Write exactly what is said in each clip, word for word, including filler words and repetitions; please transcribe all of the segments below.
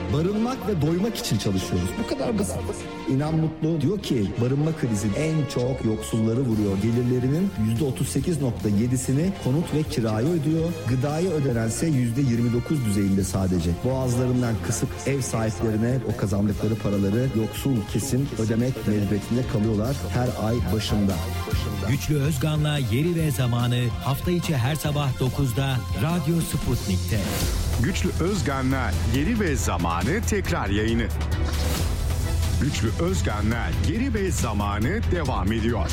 Barınmak ve doymak için çalışıyoruz. Bu kadar basit. İnan Mutlu diyor ki barınma krizi en çok yoksulları vuruyor. Gelirlerinin yüzde otuz sekiz nokta yedisini konut ve kiraya ödüyor. Gıdaya ödenense yüzde yirmi dokuz düzeyinde sadece. Boğazlarından kısıp ev sahiplerine o kazandıkları paraları yoksul kesim ödemek mecburiyetinde kalıyorlar her ay başında. Güçlü Özgan'la Yeri ve Zamanı hafta içi her sabah dokuzda Radyo Sputnik'te. Güçlü Özgan'la Yeri ve Zamanı tekrar yayını. Güçlü Özgan'la Yeri ve Zamanı devam ediyor.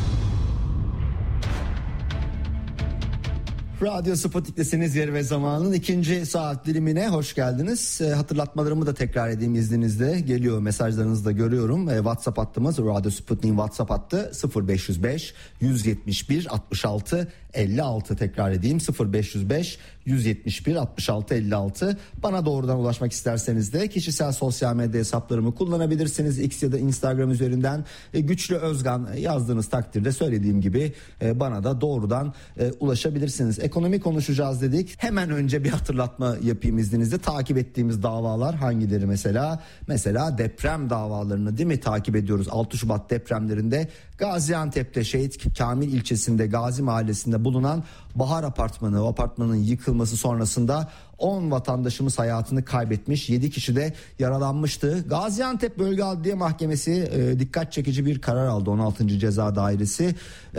Radyo Sputnik'tesiniz. Yeri ve Zaman'ın ikinci saat dilimine hoş geldiniz. E, hatırlatmalarımı da tekrar edeyim izninizle. Geliyor, mesajlarınızı da görüyorum. E, WhatsApp hattımız Radyo Sputnik'in WhatsApp hattı sıfır beş yüz beş yüz yetmiş bir altmış altı elli altı, tekrar edeyim sıfır beş yüz beş yüz yetmiş bir altmış altı elli altı. Bana doğrudan ulaşmak isterseniz de kişisel sosyal medya hesaplarımı kullanabilirsiniz. X ya da Instagram üzerinden e, Güçlü Özgan yazdığınız takdirde söylediğim gibi e, bana da doğrudan e, ulaşabilirsiniz. Ekonomi konuşacağız dedik. Hemen önce bir hatırlatma yapayım izninizle. Takip ettiğimiz davalar hangileri mesela? Mesela deprem davalarını değil mi takip ediyoruz? altı Şubat depremlerinde Gaziantep'te Şehit Kamil ilçesinde Gazi Mahallesi'nde bulunan Bahar Apartmanı, o apartmanın yıkılması sonrasında on vatandaşımız hayatını kaybetmiş, yedi kişi de yaralanmıştı. Gaziantep Bölge Adliye Mahkemesi e, dikkat çekici bir karar aldı. on altıncı Ceza Dairesi e,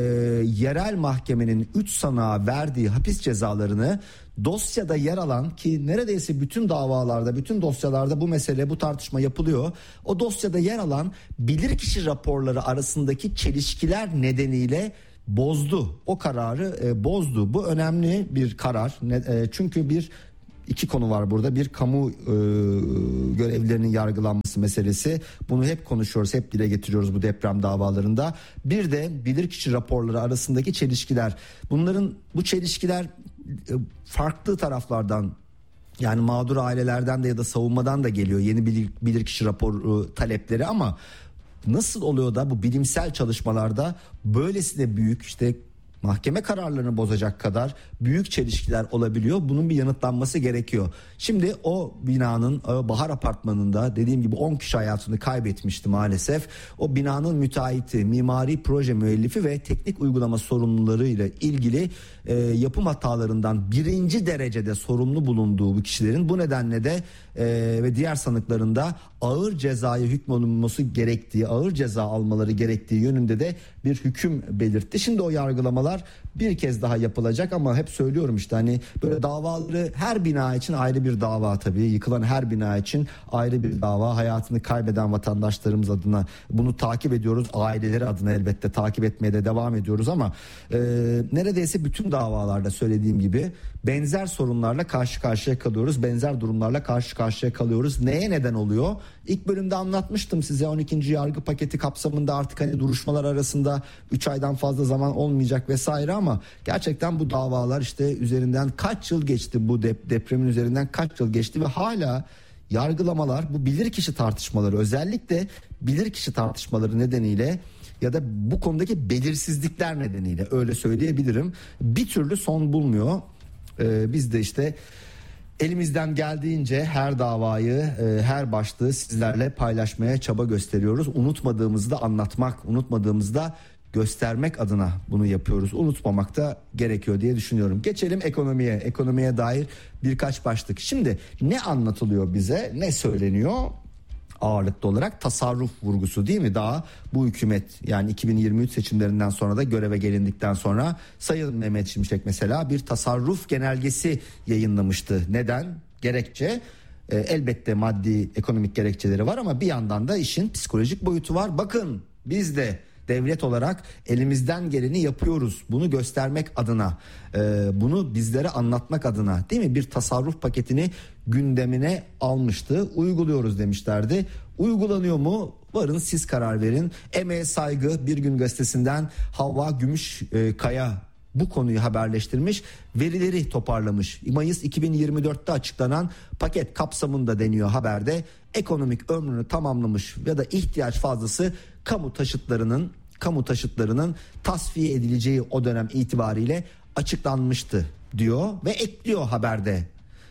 yerel mahkemenin üç sanığa verdiği hapis cezalarını dosyada yer alan, ki neredeyse bütün davalarda, bütün dosyalarda bu mesele, bu tartışma yapılıyor. O dosyada yer alan bilirkişi raporları arasındaki çelişkiler nedeniyle bozdu. O kararı e, bozdu. Bu önemli bir karar. Ne, e, çünkü bir iki konu var burada. Bir, kamu e, görevlilerinin yargılanması meselesi. Bunu hep konuşuyoruz, hep dile getiriyoruz bu deprem davalarında. Bir de bilirkişi raporları arasındaki çelişkiler. Bunların, bu çelişkiler e, farklı taraflardan, yani mağdur ailelerden de ya da savunmadan da geliyor yeni bilir, bilirkişi raporu talepleri, ama nasıl oluyor da bu bilimsel çalışmalarda böylesine büyük, işte mahkeme kararlarını bozacak kadar büyük çelişkiler olabiliyor? Bunun bir yanıtlanması gerekiyor. Şimdi o binanın, o Bahar Apartmanı'nda dediğim gibi on kişi hayatını kaybetmişti maalesef. O binanın müteahhiti, mimari proje müellifi ve teknik uygulama sorumlularıyla ilgili e, yapım hatalarından birinci derecede sorumlu bulunduğu bu kişilerin bu nedenle de e, ve diğer sanıklarında ağır cezaya hükmolunması gerektiği, ağır ceza almaları gerektiği yönünde de bir hüküm belirtti. Şimdi o yargılamalar bir kez daha yapılacak, ama hep söylüyorum işte, hani böyle davaları, her bina için ayrı bir dava tabii, yıkılan her bina için ayrı bir dava, hayatını kaybeden vatandaşlarımız adına bunu takip ediyoruz, aileleri adına elbette takip etmeye de devam ediyoruz, ama e, neredeyse bütün davalarda söylediğim gibi benzer sorunlarla karşı karşıya kalıyoruz, benzer durumlarla karşı karşıya kalıyoruz. Neye neden oluyor? İlk bölümde anlatmıştım size, on ikinci yargı paketi kapsamında artık hani duruşmalar arasında üç aydan fazla zaman olmayacak vesaire, ama gerçekten bu davalar işte üzerinden kaç yıl geçti, bu dep- depremin üzerinden kaç yıl geçti ve hala yargılamalar, bu bilirkişi tartışmaları, özellikle bilirkişi tartışmaları nedeniyle ya da bu konudaki belirsizlikler nedeniyle, öyle söyleyebilirim, bir türlü son bulmuyor. Ee, biz de işte elimizden geldiğince her davayı, e, her başlığı sizlerle paylaşmaya çaba gösteriyoruz. Unutmadığımızı da anlatmak, unutmadığımızı da göstermek adına bunu yapıyoruz. Unutmamak da gerekiyor diye düşünüyorum. Geçelim ekonomiye. Ekonomiye dair birkaç başlık. Şimdi ne anlatılıyor bize, ne söyleniyor? Ağırlıklı olarak tasarruf vurgusu, değil mi? Daha bu hükümet, yani iki bin yirmi üç seçimlerinden sonra da göreve gelindikten sonra Sayın Mehmet Şimşek mesela bir tasarruf genelgesi yayınlamıştı. Neden? Gerekçe e, elbette maddi ekonomik gerekçeleri var, ama bir yandan da işin psikolojik boyutu var. Bakın biz de devlet olarak elimizden geleni yapıyoruz. Bunu göstermek adına, e, bunu bizlere anlatmak adına, değil mi? Bir tasarruf paketini gündemine almıştı. Uyguluyoruz demişlerdi. Uygulanıyor mu? Varın siz karar verin. Emeğe saygı, Bir Gün Gazetesi'nden Havva Gümüşkaya bu konuyu haberleştirmiş, verileri toparlamış. Mayıs iki bin yirmi dörtte açıklanan paket kapsamında deniyor haberde, ekonomik ömrünü tamamlamış ya da ihtiyaç fazlası kamu taşıtlarının kamu taşıtlarının tasfiye edileceği o dönem itibariyle açıklanmıştı diyor ve ekliyor haberde.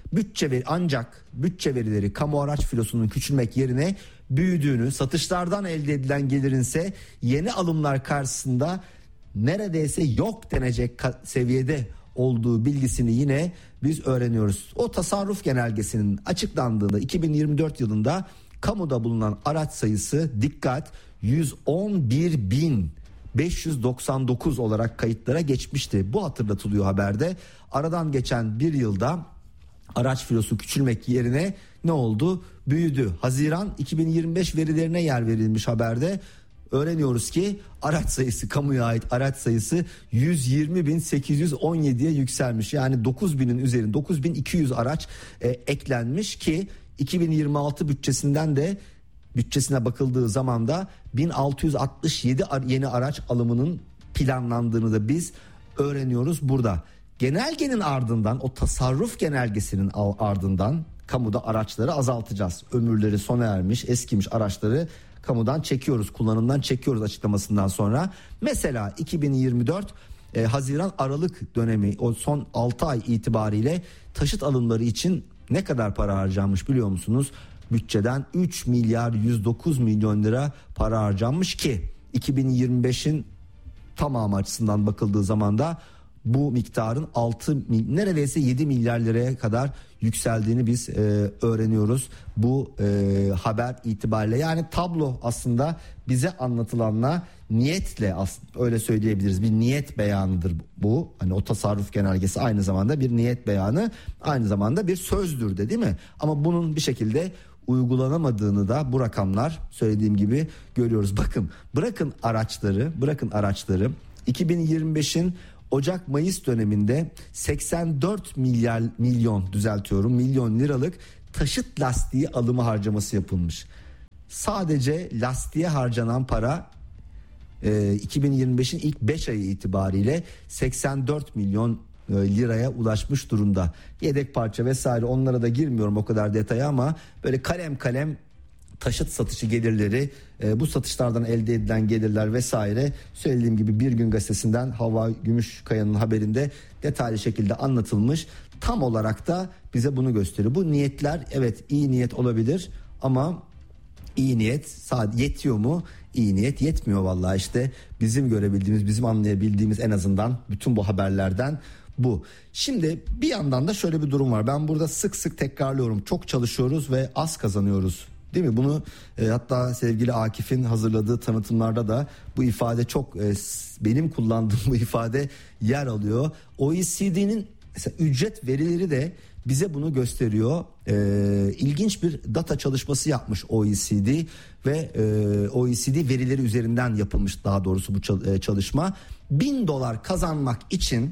Bütçe veri, ancak bütçe verileri kamu araç filosunun küçülmek yerine büyüdüğünü, satışlardan elde edilen gelirin ise yeni alımlar karşısında neredeyse yok denecek seviyede olduğu bilgisini yine biz öğreniyoruz. O tasarruf genelgesinin açıklandığında iki bin yirmi dört yılında kamuda bulunan araç sayısı dikkat yüz on bir bin beş yüz doksan dokuz olarak kayıtlara geçmişti. Bu hatırlatılıyor haberde. Aradan geçen bir yılda araç filosu küçülmek yerine ne oldu? Büyüdü. Haziran iki bin yirmi beş verilerine yer verilmiş haberde. Öğreniyoruz ki araç sayısı, kamuya ait araç sayısı yüz yirmi bin sekiz yüz on yediye yükselmiş. Yani dokuz binin üzerinde dokuz bin iki yüz araç e, eklenmiş ki iki bin yirmi altı bütçesinden de bütçesine bakıldığı zaman da bin altı yüz altmış yedi yeni araç alımının planlandığını da biz öğreniyoruz burada. Genelgenin ardından, o tasarruf genelgesinin ardından kamuda araçları azaltacağız. Ömürleri sona ermiş, eskimiş araçları kamudan çekiyoruz, kullanımdan çekiyoruz açıklamasından sonra. Mesela iki bin yirmi dört e, Haziran Aralık dönemi, o son altı ay itibariyle taşıt alımları için ne kadar para harcanmış biliyor musunuz? Bütçeden üç milyar yüz dokuz milyon lira para harcanmış ki iki bin yirmi beşin tamamı açısından bakıldığı zaman da bu miktarın altı neredeyse yedi milyar liraya kadar yükseldiğini biz e, öğreniyoruz bu e, haber itibariyle. Yani tablo aslında bize anlatılanla niyetle, öyle söyleyebiliriz, bir niyet beyanıdır bu. Hani o tasarruf genelgesi aynı zamanda bir niyet beyanı, aynı zamanda bir sözdür de, değil mi? Ama bunun bir şekilde uygulanamadığını da bu rakamlar söylediğim gibi görüyoruz. Bakın, bırakın araçları, bırakın araçları iki bin yirmi beşin Ocak-Mayıs döneminde seksen dört milyar milyon düzeltiyorum milyon liralık taşıt lastiği alımı harcaması yapılmış. Sadece lastiğe harcanan para e, iki bin yirmi beşin ilk beş ayı itibariyle seksen dört milyon e, liraya ulaşmış durumda. Yedek parça vesaire, onlara da girmiyorum o kadar detaya, ama böyle kalem kalem taşıt satışı gelirleri, e, bu satışlardan elde edilen gelirler vesaire, söylediğim gibi Bir Gün Gazetesi'nden Havva Gümüşkaya'nın haberinde detaylı şekilde anlatılmış. Tam olarak da bize bunu gösteriyor. Bu niyetler, evet, iyi niyet olabilir ama iyi niyet sadece yetiyor mu? İyi niyet yetmiyor vallahi. İşte bizim görebildiğimiz, bizim anlayabildiğimiz en azından bütün bu haberlerden bu. Şimdi bir yandan da şöyle bir durum var. Ben burada sık sık tekrarlıyorum. Çok çalışıyoruz ve az kazanıyoruz. Değil mi? Bunu e, hatta sevgili Akif'in hazırladığı tanıtımlarda da bu ifade çok e, benim kullandığım bu ifade yer alıyor. O E C D'nin mesela ücret verileri de bize bunu gösteriyor. E, ilginç bir data çalışması yapmış O E C D ve e, O E C D verileri üzerinden yapılmış daha doğrusu bu çalışma. Bin dolar kazanmak için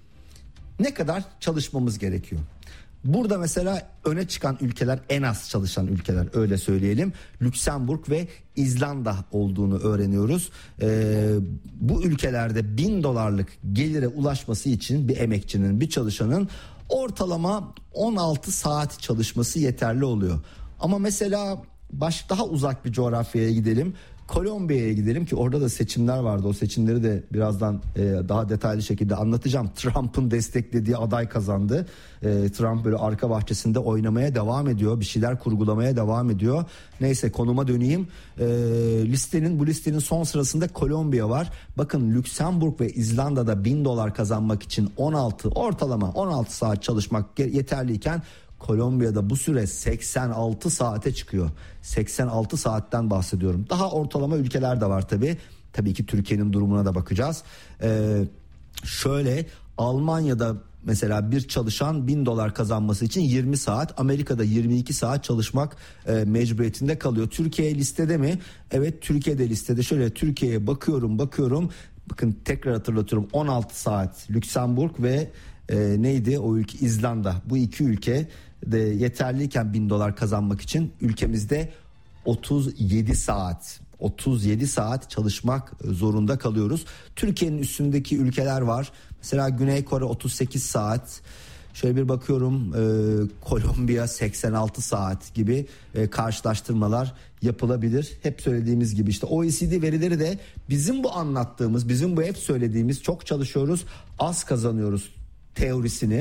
ne kadar çalışmamız gerekiyor? Burada mesela öne çıkan ülkeler, en az çalışan ülkeler, öyle söyleyelim, Lüksemburg ve İzlanda olduğunu öğreniyoruz. Ee, bu ülkelerde bin dolarlık gelire ulaşması için bir emekçinin, bir çalışanın ortalama on altı saat çalışması yeterli oluyor. Ama mesela baş daha uzak bir coğrafyaya gidelim. Kolombiya'ya gidelim ki orada da seçimler vardı. O seçimleri de birazdan e, daha detaylı şekilde anlatacağım. Trump'ın desteklediği aday kazandı. E, Trump böyle arka bahçesinde oynamaya devam ediyor. Bir şeyler kurgulamaya devam ediyor. Neyse, konuma döneyim. E, listenin bu listenin son sırasında Kolombiya var. Bakın, Lüksemburg ve İzlanda'da bin dolar kazanmak için on altı ortalama on altı saat çalışmak yeterliyken Kolombiya'da bu süre seksen altı saate çıkıyor. seksen altı saatten bahsediyorum. Daha ortalama ülkeler de var tabii. Tabii ki Türkiye'nin durumuna da bakacağız. Ee, şöyle Almanya'da mesela bir çalışan bin dolar kazanması için yirmi saat, Amerika'da yirmi iki saat çalışmak e, mecburiyetinde kalıyor. Türkiye listede mi? Evet, Türkiye'de listede. Şöyle Türkiye'ye bakıyorum bakıyorum. Bakın, tekrar hatırlatıyorum, on altı saat Lüksemburg ve e, neydi o ülke, İzlanda. Bu iki ülke de yeterliyken bin dolar kazanmak için ülkemizde otuz yedi saat otuz yedi saat çalışmak zorunda kalıyoruz. Türkiye'nin üstündeki ülkeler var. Mesela Güney Kore otuz sekiz saat. Şöyle bir bakıyorum, e, Kolombiya seksen altı saat gibi e, karşılaştırmalar yapılabilir. Hep söylediğimiz gibi işte O E C D verileri de bizim bu anlattığımız, bizim bu hep söylediğimiz çok çalışıyoruz, az kazanıyoruz teorisini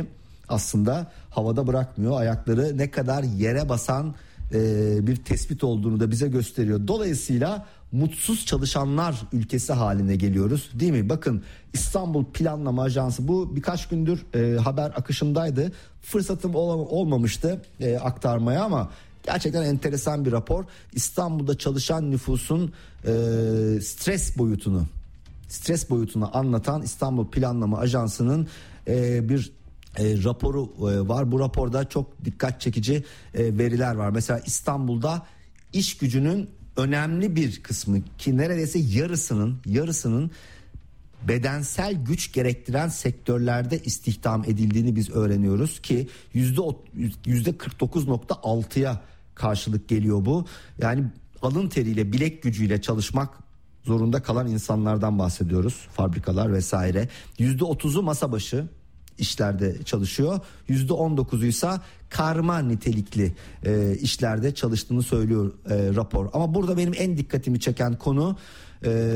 aslında havada bırakmıyor. Ayakları ne kadar yere basan e, bir tespit olduğunu da bize gösteriyor. Dolayısıyla mutsuz çalışanlar ülkesi haline geliyoruz, değil mi? Bakın, İstanbul Planlama Ajansı, bu birkaç gündür e, haber akışındaydı. Fırsatım ol, olmamıştı e, aktarmaya ama gerçekten enteresan bir rapor. İstanbul'da çalışan nüfusun e, stres boyutunu, stres boyutunu anlatan İstanbul Planlama Ajansı'nın e, bir e, raporu e, var. Bu raporda çok dikkat çekici e, veriler var. Mesela İstanbul'da iş gücünün önemli bir kısmı, ki neredeyse yarısının yarısının bedensel güç gerektiren sektörlerde istihdam edildiğini biz öğreniyoruz ki yüzde kırk dokuz nokta altıya karşılık geliyor bu. Yani alın teriyle, bilek gücüyle çalışmak zorunda kalan insanlardan bahsediyoruz. Fabrikalar vesaire. yüzde otuzu masa başı işlerde çalışıyor. yüzde on dokuzuysa karma nitelikli e, işlerde çalıştığını söylüyor e, rapor. Ama burada benim en dikkatimi çeken konu e,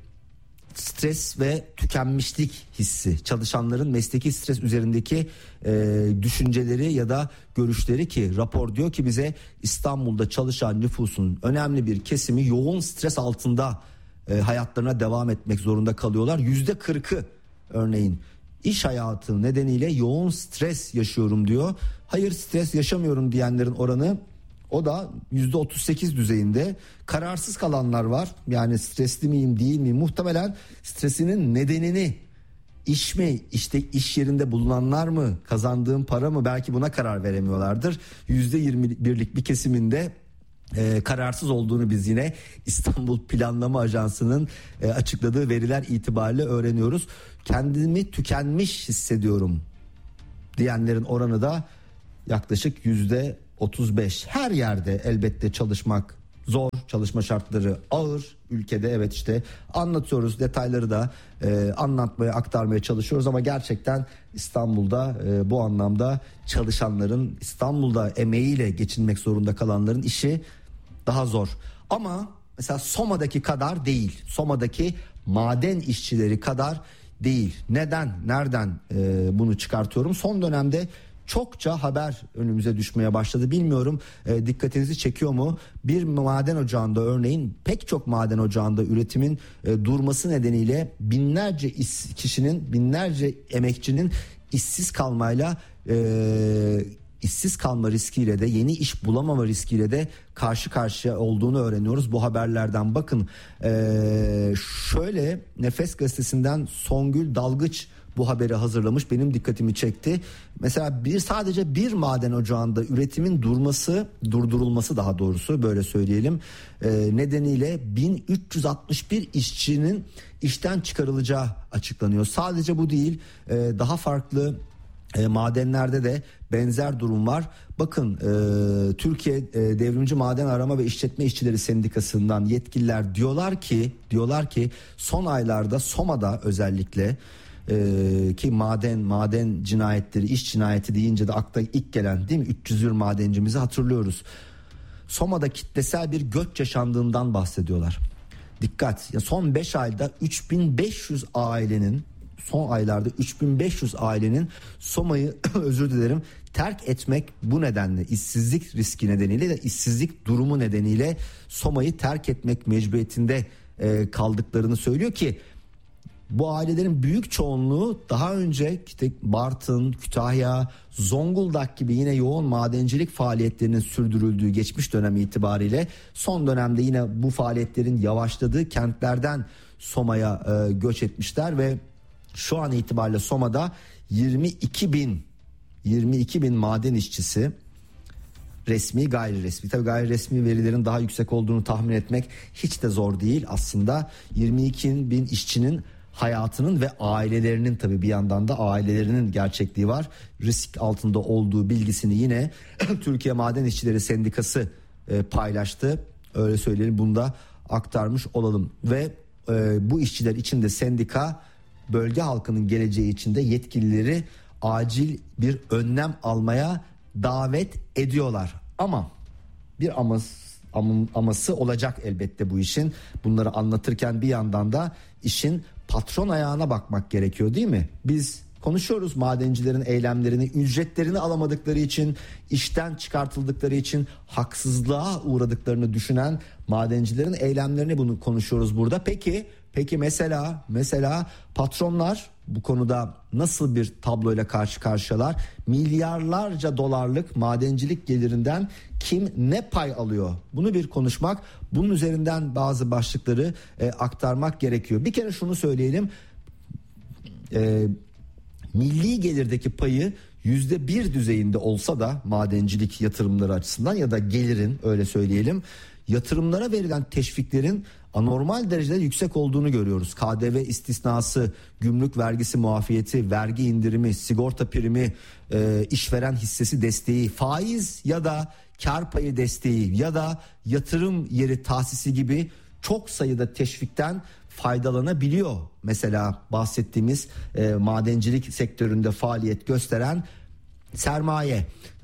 stres ve tükenmişlik hissi. Çalışanların mesleki stres üzerindeki e, düşünceleri ya da görüşleri, ki rapor diyor ki bize İstanbul'da çalışan nüfusun önemli bir kesimi yoğun stres altında e, hayatlarına devam etmek zorunda kalıyorlar. yüzde kırkı örneğin İş hayatı nedeniyle yoğun stres yaşıyorum diyor. Hayır, stres yaşamıyorum diyenlerin oranı, o da yüzde otuz sekiz düzeyinde. Kararsız kalanlar var. Yani stresli miyim değil miyim? Muhtemelen stresinin nedenini, iş mi, işte iş yerinde bulunanlar mı, kazandığım para mı, belki buna karar veremiyorlardır. yüzde yirmi birlik bir kesiminde Ee, kararsız olduğunu biz yine İstanbul Planlama Ajansı'nın e, açıkladığı veriler itibariyle öğreniyoruz. Kendimi tükenmiş hissediyorum diyenlerin oranı da yaklaşık yüzde otuz beş. Her yerde elbette çalışmak zor, çalışma şartları ağır ülkede, evet, işte anlatıyoruz, detayları da e, anlatmaya, aktarmaya çalışıyoruz ama gerçekten İstanbul'da e, bu anlamda çalışanların, İstanbul'da emeğiyle geçinmek zorunda kalanların işi daha zor. Ama mesela Soma'daki kadar değil. Soma'daki maden işçileri kadar değil. Neden? Nereden e, bunu çıkartıyorum? Son dönemde çokça haber önümüze düşmeye başladı. Bilmiyorum e, dikkatinizi çekiyor mu? Bir maden ocağında örneğin, pek çok maden ocağında üretimin e, durması nedeniyle binlerce iş, kişinin, binlerce emekçinin işsiz kalmayla e, işsiz kalma riskiyle de, yeni iş bulamama riskiyle de karşı karşıya olduğunu öğreniyoruz bu haberlerden. Bakın ee, şöyle, Nefes Gazetesi'nden Songül Dalgıç bu haberi hazırlamış, benim dikkatimi çekti. Mesela bir sadece bir maden ocağında üretimin durması, durdurulması daha doğrusu böyle söyleyelim, ee, nedeniyle bin üç yüz altmış bir işçinin işten çıkarılacağı açıklanıyor. Sadece bu değil, ee, daha farklı E, madenlerde de benzer durum var. Bakın e, Türkiye e, Devrimci Maden Arama ve İşletme İşçileri Sendikası'ndan yetkililer diyorlar ki diyorlar ki son aylarda Soma'da özellikle e, ki maden maden cinayetleri, iş cinayeti deyince de akla ilk gelen, değil mi, üç yüz bir madencimizi hatırlıyoruz. Soma'da kitlesel bir göç yaşandığından bahsediyorlar. Dikkat, ya son beş ayda üç bin beş yüz ailenin son aylarda üç bin beş yüz ailenin Soma'yı özür dilerim terk etmek, bu nedenle, işsizlik riski nedeniyle de işsizlik durumu nedeniyle Soma'yı terk etmek mecburiyetinde e, kaldıklarını söylüyor ki bu ailelerin büyük çoğunluğu daha önce işte Bartın, Kütahya, Zonguldak gibi yine yoğun madencilik faaliyetlerinin sürdürüldüğü geçmiş dönem itibariyle son dönemde yine bu faaliyetlerin yavaşladığı kentlerden Soma'ya e, göç etmişler ve şu an itibariyle Soma'da yirmi iki bin yirmi iki bin maden işçisi, resmi gayri resmi, tabii gayri resmi verilerin daha yüksek olduğunu tahmin etmek hiç de zor değil aslında. yirmi iki bin işçinin hayatının ve ailelerinin, tabii bir yandan da ailelerinin gerçekliği var, risk altında olduğu bilgisini yine Türkiye Maden İşçileri Sendikası e, paylaştı, öyle söyleyelim, bunu da aktarmış olalım. Ve e, bu işçiler için de sendika bölge halkının geleceği için de yetkilileri acil bir önlem almaya davet ediyorlar. Ama bir aması, aması olacak elbette bu işin. Bunları anlatırken bir yandan da işin patron ayağına bakmak gerekiyor, değil mi? Biz konuşuyoruz madencilerin eylemlerini, ücretlerini alamadıkları için, işten çıkartıldıkları için haksızlığa uğradıklarını düşünen madencilerin eylemlerini bunu konuşuyoruz burada. Peki, peki mesela mesela patronlar bu konuda nasıl bir tabloyla karşı karşıyalar? Milyarlarca dolarlık madencilik gelirinden kim ne pay alıyor? Bunu bir konuşmak, bunun üzerinden bazı başlıkları e, aktarmak gerekiyor. Bir kere şunu söyleyelim. E, milli gelirdeki payı yüzde bir düzeyinde olsa da madencilik yatırımları açısından ya da gelirin öyle söyleyelim, yatırımlara verilen teşviklerin anormal derecede yüksek olduğunu görüyoruz. K D V istisnası, gümrük vergisi muafiyeti, vergi indirimi, sigorta primi, e, işveren hissesi desteği, faiz ya da kar payı desteği ya da yatırım yeri tahsisi gibi çok sayıda teşvikten faydalanabiliyor. Mesela bahsettiğimiz e, madencilik sektöründe faaliyet gösteren sermaye.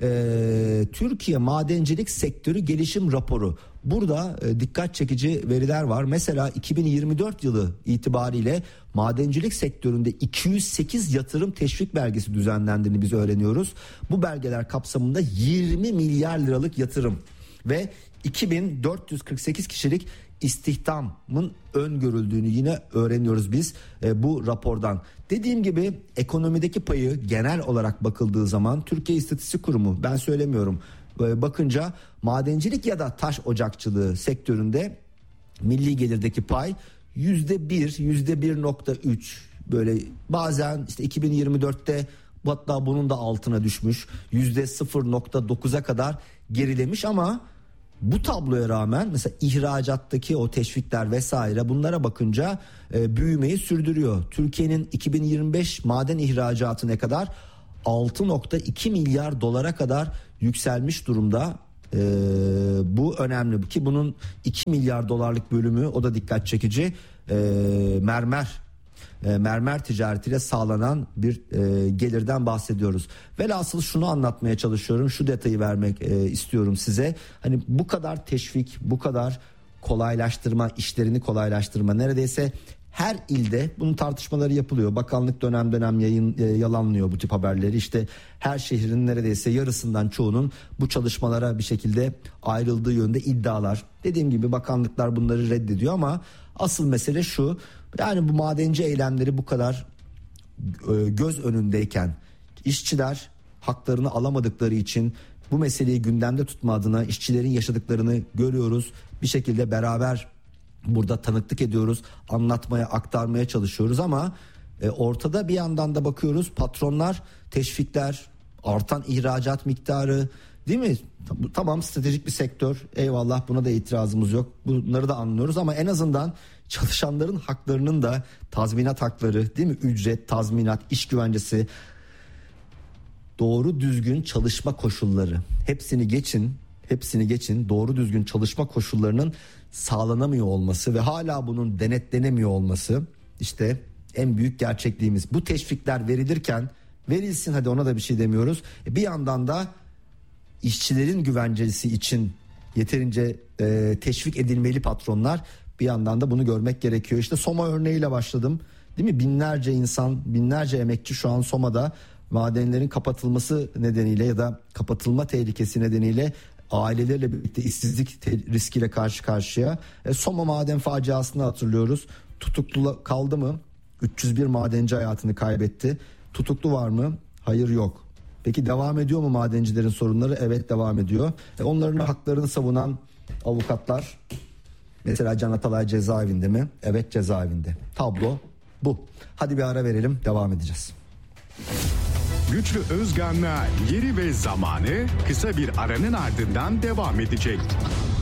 Ee, Türkiye Madencilik Sektörü Gelişim Raporu. Burada e, dikkat çekici veriler var. Mesela iki bin yirmi dört yılı itibariyle madencilik sektöründe iki yüz sekiz yatırım teşvik belgesi düzenlendiğini biz öğreniyoruz. Bu belgeler kapsamında yirmi milyar liralık yatırım ve iki bin dört yüz kırk sekiz kişilik istihdamın öngörüldüğünü yine öğreniyoruz biz e, bu rapordan. Dediğim gibi ekonomideki payı genel olarak bakıldığı zaman Türkiye İstatistik Kurumu, ben söylemiyorum, e, bakınca madencilik ya da taş ocakçılığı sektöründe milli gelirdeki pay yüzde bir, yüzde bir nokta üç, böyle bazen işte iki bin yirmi dörtte hatta bunun da altına düşmüş, yüzde sıfır nokta dokuza kadar gerilemiş ama bu tabloya rağmen mesela ihracattaki o teşvikler vesaire, bunlara bakınca e, büyümeyi sürdürüyor. Türkiye'nin iki bin yirmi beş maden ihracatı ne kadar? altı nokta iki milyar dolara kadar yükselmiş durumda. E, bu önemli ki bunun iki milyar dolarlık bölümü, o da dikkat çekici, e, mermer. E, mermer ticaretiyle sağlanan bir e, gelirden bahsediyoruz. Velhasıl şunu anlatmaya çalışıyorum, şu detayı vermek e, istiyorum size. Hani bu kadar teşvik, bu kadar kolaylaştırma, işlerini kolaylaştırma, neredeyse her ilde bunun tartışmaları yapılıyor. Bakanlık dönem dönem yayın e, yalanlıyor bu tip haberleri. İşte her şehrin neredeyse yarısından çoğunun bu çalışmalara bir şekilde ayrıldığı yönde iddialar. Dediğim gibi bakanlıklar bunları reddediyor ama asıl mesele şu. Yani bu madenci eylemleri bu kadar e, göz önündeyken, işçiler haklarını alamadıkları için bu meseleyi gündemde tutma adına işçilerin yaşadıklarını görüyoruz. Bir şekilde beraber burada tanıklık ediyoruz, anlatmaya, aktarmaya çalışıyoruz ama e, ortada bir yandan da bakıyoruz patronlar, teşvikler, artan ihracat miktarı, değil mi? Tamam, stratejik bir sektör, eyvallah, buna da itirazımız yok, bunları da anlıyoruz ama en azından çalışanların haklarının da tazminat hakları, değil mi? Ücret, tazminat, iş güvencesi, doğru düzgün çalışma koşulları, hepsini geçin, hepsini geçin doğru düzgün çalışma koşullarının sağlanamıyor olması ve hala bunun denetlenemiyor olması işte en büyük gerçekliğimiz. Bu teşvikler verilirken, verilsin hadi, ona da bir şey demiyoruz. Bir yandan da işçilerin güvencesi için yeterince e, teşvik edilmeli patronlar. Bir yandan da bunu görmek gerekiyor. İşte Soma örneğiyle başladım, değil mi? Binlerce insan, binlerce emekçi şu an Soma'da madenlerin kapatılması nedeniyle ya da kapatılma tehlikesi nedeniyle ailelerle birlikte işsizlik te- riskiyle karşı karşıya. E, Soma maden faciasını hatırlıyoruz. Tutuklu kaldı mı? üç yüz bir madenci hayatını kaybetti. Tutuklu var mı? Hayır, yok. Peki devam ediyor mu madencilerin sorunları? Evet, devam ediyor. E, onların haklarını savunan avukatlar, mesela Can Atalay cezaevinde mi? Evet, cezaevinde. Tablo bu. Hadi bir ara verelim, devam edeceğiz. Güçlü Özgan'la Yeri ve Zamanı kısa bir aranın ardından devam edecek.